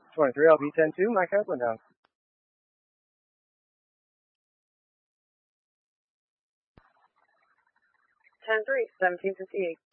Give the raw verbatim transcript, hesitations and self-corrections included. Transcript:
twenty-three L B ten two, Mike Upland House. ten three, seventeen fifty-eight.